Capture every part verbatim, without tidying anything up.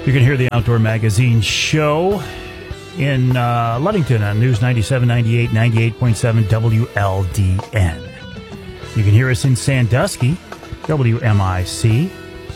You can hear the Outdoor Magazine show in uh, Ludington on News ninety-seven, ninety-eight, ninety-eight point seven W L D N. You can hear us in Sandusky, W M I C.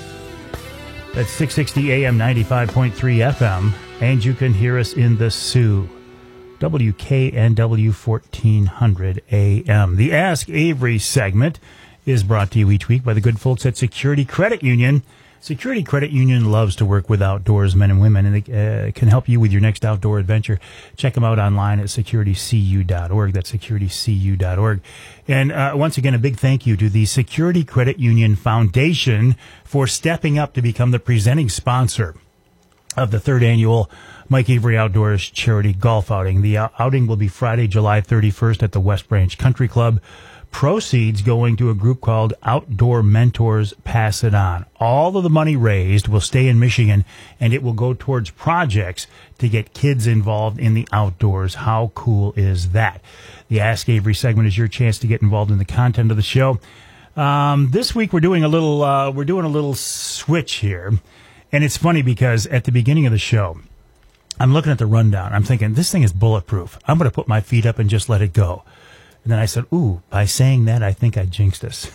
That's six sixty A M, ninety-five point three F M. And you can hear us in the Sioux, W K N W fourteen hundred A M. The Ask Avery segment is brought to you each week by the good folks at Security Credit Union. Security Credit Union loves to work with outdoors men and women, and they uh, can help you with your next outdoor adventure. Check them out online at security c u dot org. That's security c u dot org. And uh, once again, a big thank you to the Security Credit Union Foundation for stepping up to become the presenting sponsor of the third annual Mike Avery Outdoors Charity Golf Outing. The uh, outing will be Friday, July thirty-first at the West Branch Country Club. Proceeds going to a group called Outdoor Mentors Pass It On. All of the money raised will stay in Michigan, and it will go towards projects to get kids involved in the outdoors. How cool is that? The Ask Avery segment is your chance to get involved in the content of the show. Um, this week we're doing a little uh, we're doing a little switch here, and it's funny because at the beginning of the show, I'm looking at the rundown. I'm thinking this thing is bulletproof. I'm going to put my feet up and just let it go. And then I said, ooh, by saying that, I think I jinxed us.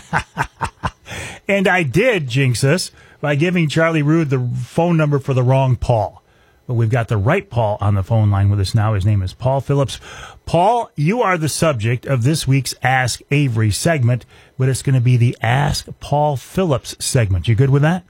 And I did jinx us by giving Charlie Rood the phone number for the wrong Paul. But we've got the right Paul on the phone line with us now. His name is Paul Phillips. Paul, you are the subject of this week's Ask Avery segment, but it's going to be the Ask Paul Phillips segment. You good with that?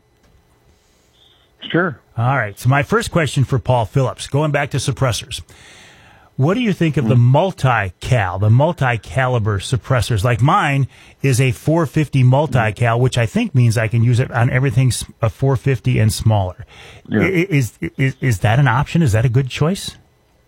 Sure. All right. So my first question for Paul Phillips, going back to suppressors. What do you think of the multi-cal, the multi-caliber suppressors? Like mine is a four fifty multi-cal, which I think means I can use it on everything a four fifty and smaller. Yeah. Is, is is that an option? Is that a good choice?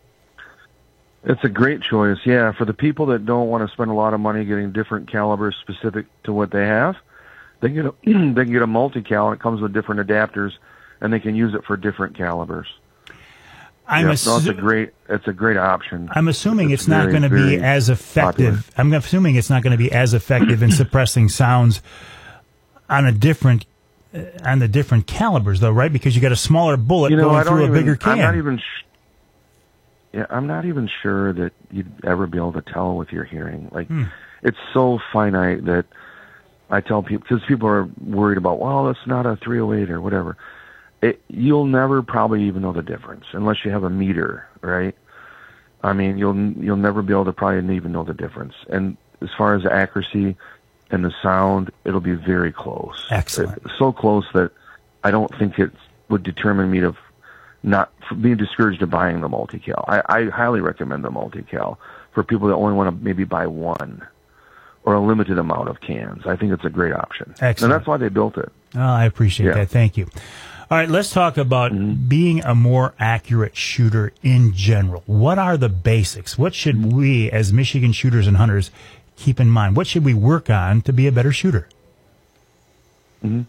It's a great choice, yeah. For the people that don't want to spend a lot of money getting different calibers specific to what they have, they can get a, they can get a multi-cal, and it comes with different adapters, and they can use it for different calibers. I'm yeah, assu- no, it's a great, it's a great option. I'm assuming it's, it's not going to be as effective. Popular. I'm assuming it's not going to be as effective in suppressing sounds on a different, uh, on the different calibers, though, right? Because you got a smaller bullet you know, going through even, a bigger can. I'm not even. Sh- yeah, I'm not even sure that you'd ever be able to tell with your hearing. Like, hmm. it's so finite that I tell people, because people are worried about, well, that's not a three oh eight or whatever. It, you'll never probably even know the difference unless you have a meter, right? I mean, you'll you'll never be able to probably even know the difference. And as far as the accuracy and the sound, it'll be very close. Excellent. It, so close that I don't think it would determine me to not being discouraged of buying the multi-cal. I, I highly recommend the multi-cal for people that only want to maybe buy one or a limited amount of cans. I think it's a great option. Excellent. And that's why they built it. Oh, I appreciate yeah. that. Thank you. All right, let's talk about mm-hmm. being a more accurate shooter in general. What are the basics? What should we, as Michigan shooters and hunters, keep in mind? What should we work on to be a better shooter? Mm-hmm.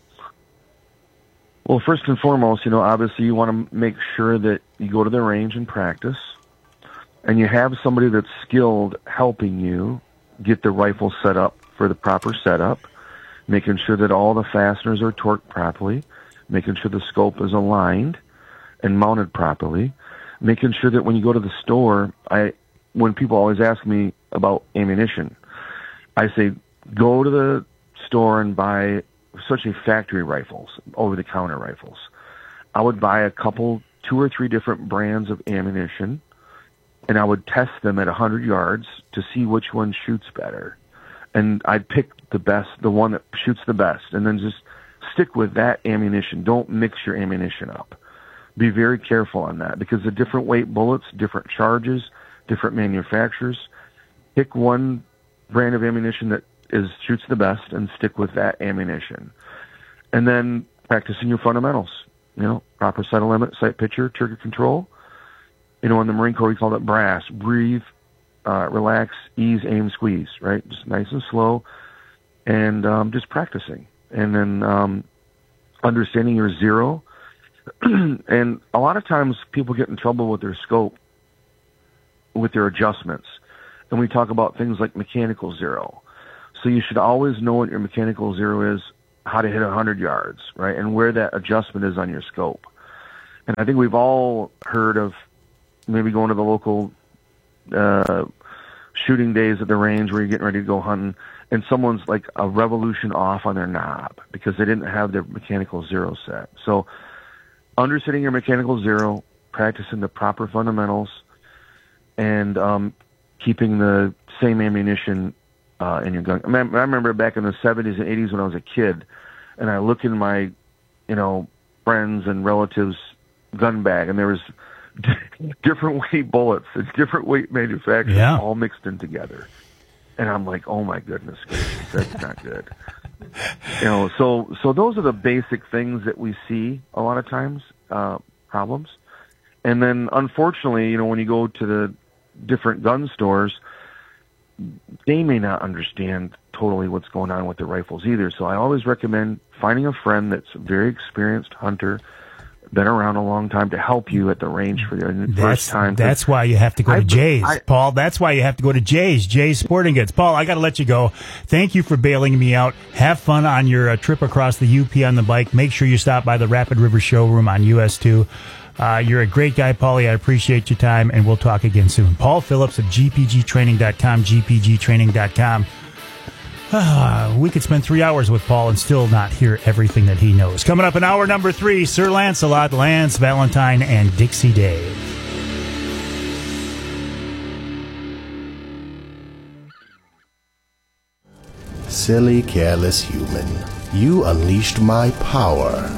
Well, first and foremost, you know, obviously you want to make sure that you go to the range and practice, and you have somebody that's skilled helping you get the rifle set up for the proper setup, making sure that all the fasteners are torqued properly, making sure the scope is aligned and mounted properly, making sure that when you go to the store, I, when people always ask me about ammunition, I say, go to the store and buy, especially factory rifles, over-the-counter rifles. I would buy a couple, two or three different brands of ammunition, and I would test them at one hundred yards to see which one shoots better. And I'd pick the best, the one that shoots the best, and then just stick with that ammunition. Don't mix your ammunition up. Be very careful on that because the different weight bullets, different charges, different manufacturers. Pick one brand of ammunition that is shoots the best and stick with that ammunition. And then practicing your fundamentals. You know, proper sight limit, sight picture, trigger control. You know, in the Marine Corps we call it BRASS. Breathe, uh, relax, ease, aim, squeeze. Right, just nice and slow, and um, just practicing. And then um, understanding your zero. And a lot of times people get in trouble with their scope, with their adjustments. And we talk about things like mechanical zero. So you should always know what your mechanical zero is, how to hit one hundred yards, right, and where that adjustment is on your scope. And I think we've all heard of maybe going to the local uh, shooting days at the range where you're getting ready to go hunting, and someone's like a revolution off on their knob because they didn't have their mechanical zero set. So undersetting your mechanical zero, practicing the proper fundamentals, and um, keeping the same ammunition uh, in your gun. I, mean, I remember back in the seventies and eighties when I was a kid, and I look in my, you know, friends and relatives' gun bag, and there was different weight bullets, it's different weight manufacturers, yeah. all mixed in together. And I'm like, oh my goodness gracious, that's not good. You know, so so those are the basic things that we see a lot of times, uh, problems. And then unfortunately, you know, when you go to the different gun stores, they may not understand totally what's going on with the rifles either. So I always recommend finding a friend that's a very experienced hunter, been around a long time, to help you at the range for the that's, first time. That's why you have to go to I, Jay's, I, Paul. That's why you have to go to Jay's, Jay's Sporting Goods. Paul, I got to let you go. Thank you for bailing me out. Have fun on your uh, trip across the U P on the bike. Make sure you stop by the Rapid River Showroom on U S two. Uh, you're a great guy, Paulie. I appreciate your time, and we'll talk again soon. Paul Phillips of G P G training dot com, G P G training dot com. Uh, we could spend three hours with Paul and still not hear everything that he knows. Coming up in hour number three, Sir Lancelot, Lance Valentine, and Dixie Dave. Silly, careless human. You unleashed my power.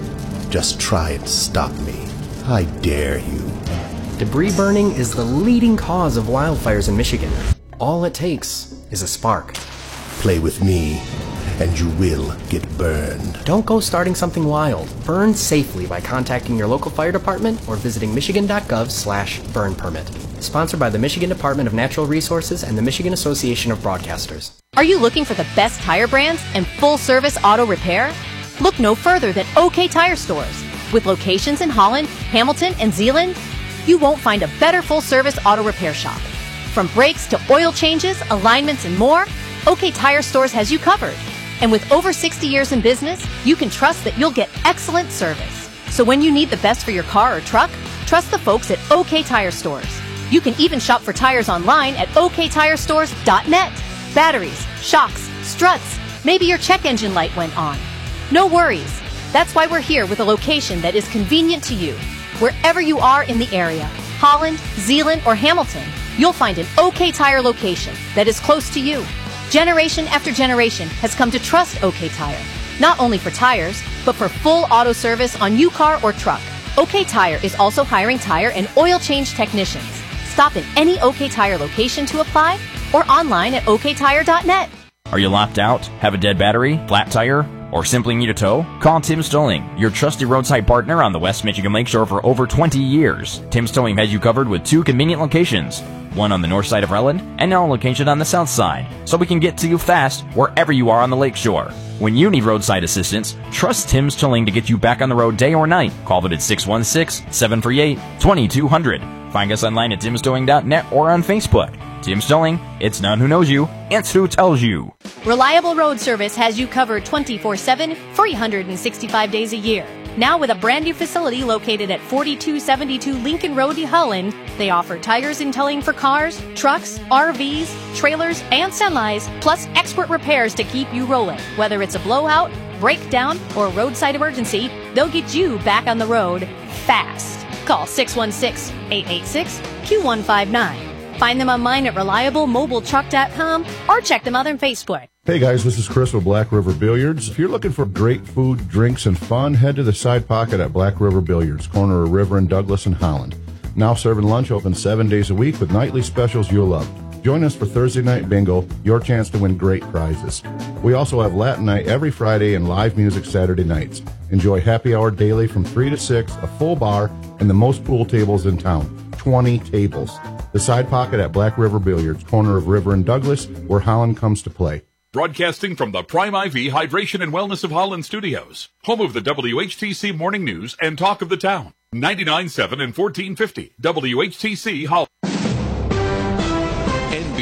Just try and stop me. I dare you. Debris burning is the leading cause of wildfires in Michigan. All it takes is a spark. Play with me, and you will get burned. Don't go starting something wild. Burn safely by contacting your local fire department or visiting michigan.gov slash burn permit. Sponsored by the Michigan Department of Natural Resources and the Michigan Association of Broadcasters. Are you looking for the best tire brands and full-service auto repair? Look no further than OK Tire Stores. With locations in Holland, Hamilton, and Zeeland, you won't find a better full-service auto repair shop. From brakes to oil changes, alignments, and more, OK Tire Stores has you covered. And with over sixty years in business, you can trust that you'll get excellent service. So when you need the best for your car or truck, trust the folks at OK Tire Stores. You can even shop for tires online at O K tire stores dot net. Batteries, shocks, struts, maybe your check engine light went on. No worries. That's why we're here with a location that is convenient to you. Wherever you are in the area, Holland, Zeeland, or Hamilton, you'll find an OK Tire location that is close to you. Generation after generation has come to trust OK Tire, not only for tires, but for full auto service on your car or truck. OK Tire is also hiring tire and oil change technicians. Stop in any OK Tire location to apply or online at O K tire dot net. Are you locked out? Have a dead battery? Flat tire? Or simply need a tow? Call Tim's Towing, your trusted roadside partner on the West Michigan Lakeshore for over twenty years. Tim's Towing has you covered with two convenient locations, one on the north side of Relland and now a location on the south side, so we can get to you fast wherever you are on the lakeshore. When you need roadside assistance, trust Tim's Towing to get you back on the road day or night. Call them at six one six, seven three eight, two two zero zero. Find us online at tims towing dot net or on Facebook. Tim's Towing, it's not who knows you, it's who tells you. Reliable Road Service has you covered twenty-four seven, three hundred sixty-five days a year. Now with a brand new facility located at forty-two seventy-two Lincoln Road, Holland, they offer tires and towing for cars, trucks, R Vs, trailers, and semis, plus expert repairs to keep you rolling. Whether it's a blowout, breakdown, or roadside emergency, they'll get you back on the road fast. Call six one six, eight eight six, two one five nine. Find them online at reliable mobile truck dot com or check them out on Facebook. Hey guys, this is Chris with Black River Billiards. If you're looking for great food, drinks, and fun, head to the Side Pocket at Black River Billiards, corner of River and Douglas in Holland. Now serving lunch, open seven days a week with nightly specials you'll love. Join us for Thursday Night Bingo, your chance to win great prizes. We also have Latin Night every Friday and live music Saturday nights. Enjoy happy hour daily from three to six, a full bar, and the most pool tables in town, twenty tables. The Side Pocket at Black River Billiards, corner of River and Douglas, where Holland comes to play. Broadcasting from the Prime I V Hydration and Wellness of Holland Studios, home of the W H T C Morning News and Talk of the Town. ninety-nine point seven and fourteen fifty W H T C Holland. N B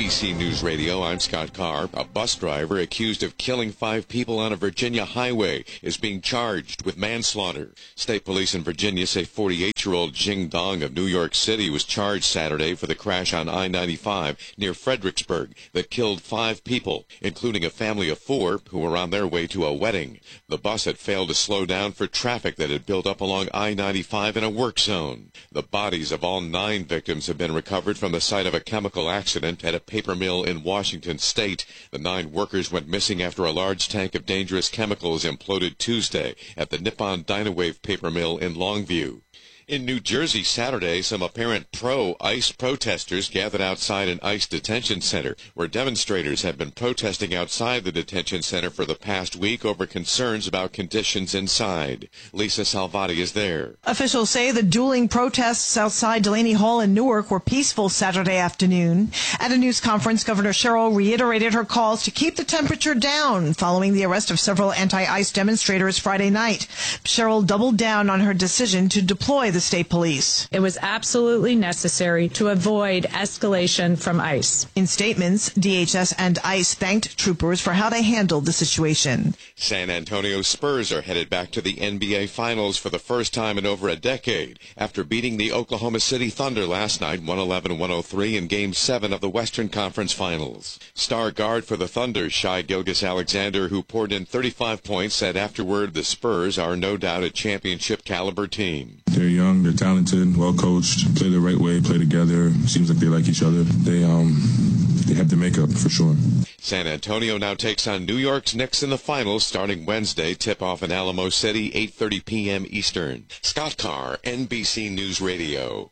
B C News Radio, I'm Scott Carr. A bus driver accused of killing five people on a Virginia highway is being charged with manslaughter. State police in Virginia say forty-eight-year-old Jing Dong of New York City was charged Saturday for the crash on I ninety-five near Fredericksburg that killed five people, including a family of four who were on their way to a wedding. The bus had failed to slow down for traffic that had built up along I ninety-five in a work zone. The bodies of all nine victims have been recovered from the site of a chemical accident at a paper mill in Washington State. The nine workers went missing after a large tank of dangerous chemicals imploded Tuesday at the Nippon Dynawave paper mill in Longview. In New Jersey Saturday, some apparent pro-ICE protesters gathered outside an ICE detention center, where demonstrators have been protesting outside the detention center for the past week over concerns about conditions inside. Lisa Salvati is there. Officials say the dueling protests outside Delaney Hall in Newark were peaceful Saturday afternoon. At a news conference, Governor Sherrill reiterated her calls to keep the temperature down following the arrest of several anti-ICE demonstrators Friday night. Sherrill doubled down on her decision to deploy the state police. It was absolutely necessary to avoid escalation from ICE. In statements, D H S and ICE thanked troopers for how they handled the situation. San Antonio Spurs are headed back to the N B A Finals for the first time in over a decade after beating the Oklahoma City Thunder last night one eleven to one oh three in Game seven of the Western Conference Finals. Star guard for the Thunder, Shai Gilgeous-Alexander, who poured in thirty-five points, said afterward the Spurs are no doubt a championship-caliber team. They're young, they're talented, well-coached, play the right way, play together. Seems like they like each other. They um they have the makeup for sure. San Antonio now takes on New York's Knicks in the finals starting Wednesday. Tip-off in Alamo City, eight thirty p.m. Eastern. Scott Carr, N B C News Radio.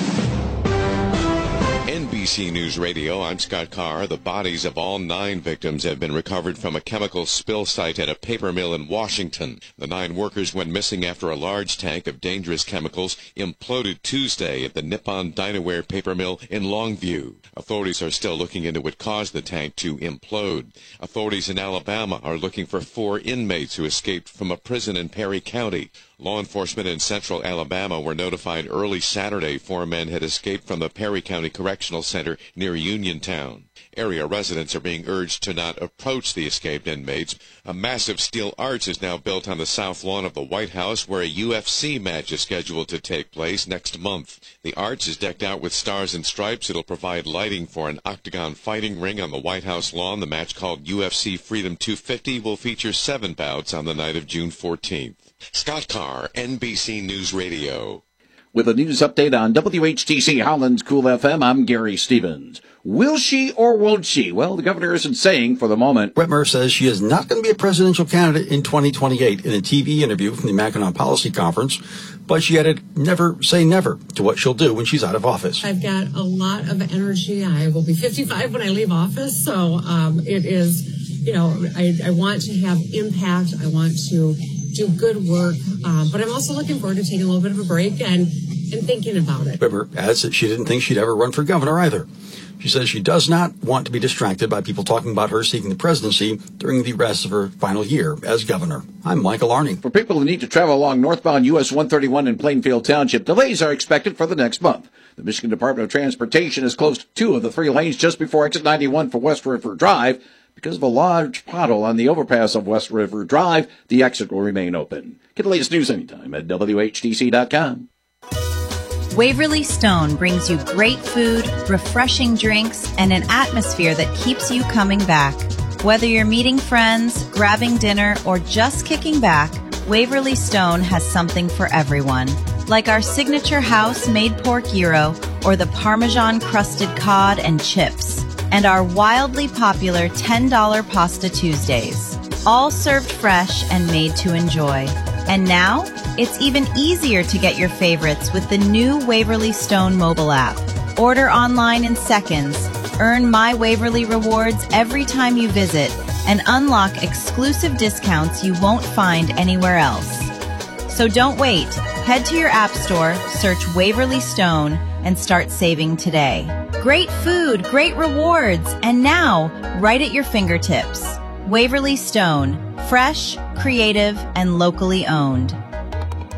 N B C News Radio, I'm Scott Carr. The bodies of all nine victims have been recovered from a chemical spill site at a paper mill in Washington. The nine workers went missing after a large tank of dangerous chemicals imploded Tuesday at the Nippon Dynawave paper mill in Longview. Authorities are still looking into what caused the tank to implode. Authorities in Alabama are looking for four inmates who escaped from a prison in Perry County. Law enforcement in central Alabama were notified early Saturday four men had escaped from the Perry County Correctional Center near Uniontown. Area residents are being urged to not approach the escaped inmates. A massive steel arch is now built on the south lawn of the White House, where a U F C match is scheduled to take place next month. The arch is decked out with stars and stripes. It'll provide lighting for an octagon fighting ring on the White House lawn. The match, called U F C Freedom two fifty, will feature seven bouts on the night of June fourteenth. Scott Carr, N B C News Radio. With a news update on W H T C Holland's Cool F M, I'm Gary Stevens. Will she or won't she? Well, the governor isn't saying for the moment. Whitmer says she is not going to be a presidential candidate in twenty twenty-eight in a T V interview from the Mackinac Policy Conference, but she added, never say never to what she'll do when she's out of office. I've got a lot of energy. I will be fifty-five when I leave office, so um, it is, you know, I, I want to have impact. I want to do good work, um, but I'm also looking forward to taking a little bit of a break and, and thinking about it. Whitmer adds that she didn't think she'd ever run for governor either. She says she does not want to be distracted by people talking about her seeking the presidency during the rest of her final year as governor. I'm Michael Arning. For people who need to travel along northbound U S one thirty-one in Plainfield Township, delays are expected for the next month. The Michigan Department of Transportation has closed two of the three lanes just before exit ninety-one for West River Drive. Because of a large pothole on the overpass of West River Drive, the exit will remain open. Get the latest news anytime at W H T C dot com. Waverly Stone brings you great food, refreshing drinks, and an atmosphere that keeps you coming back. Whether you're meeting friends, grabbing dinner, or just kicking back, Waverly Stone has something for everyone. Like our signature house-made pork gyro or the Parmesan-crusted cod and chips. And our wildly popular ten dollar Pasta Tuesdays. All served fresh and made to enjoy. And now, it's even easier to get your favorites with the new Waverly Stone mobile app. Order online in seconds, earn My Waverly rewards every time you visit, and unlock exclusive discounts you won't find anywhere else. So don't wait. Head to your app store, search Waverly Stone, and start saving today. Great food, great rewards, and now, right at your fingertips. Waverly Stone, fresh, creative, and locally owned.